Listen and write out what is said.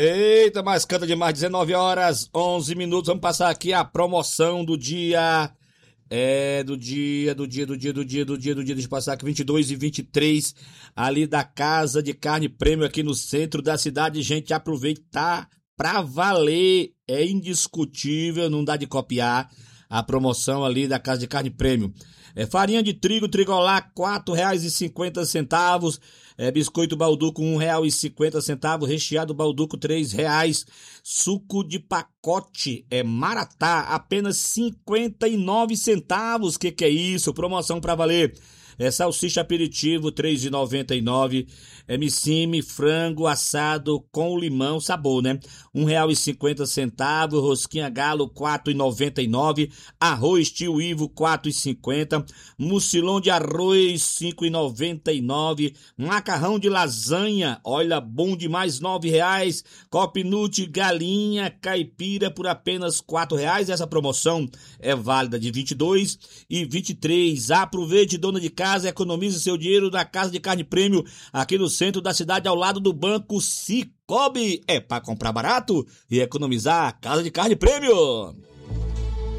Eita, mas canta demais, 19 horas, 11 minutos. Vamos passar aqui a promoção do dia. Deixa eu passar aqui, 22 e 23, ali da Casa de Carne Prêmio, aqui no centro da cidade. Gente, aproveitar pra valer, é indiscutível, não dá de copiar a promoção ali da Casa de Carne Prêmio. Farinha de trigo, Trigolá, R$4,50. Biscoito Balduco, R$1,50. Recheado Balduco, R$3. Suco de pacote, Maratá, apenas 59 centavos. Que é isso? Promoção pra valer. Salsicha aperitivo, R$3,99. Missime, frango assado com limão, sabor, né? R$1,50. Rosquinha Galo, R$4,99. Arroz Tio Ivo, R$4,50. Mucilão de arroz, R$5,99. Macarrão de lasanha, olha, bom demais, R$9. Copinute galinha caipira por apenas R$4. Essa promoção é válida de 22 e 23. Aproveite, dona de casa, economize seu dinheiro na Casa de Carne Prêmio, aqui no centro da cidade, ao lado do Banco Cicobi. É para comprar barato e economizar. Casa de Carne Prêmio.